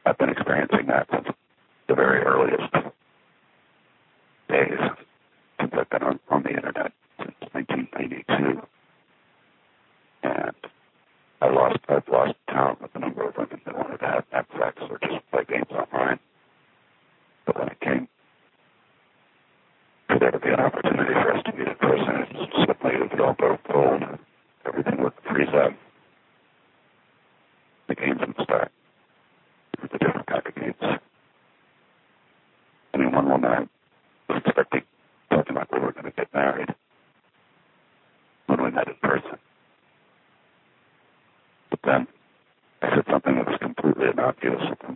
I've been experiencing that since the very earliest days, since I've been on the internet since 1992. And I've lost count of the number of women that wanted to have sex or just play games online. But when it came for there to be an opportunity for us to meet in person, suddenly it would all go cold. Everything would freeze up. The games would start. The different kind of games. I mean, one night I was talking like we were going to get married when we met in person. But then I said something that was completely innocuous,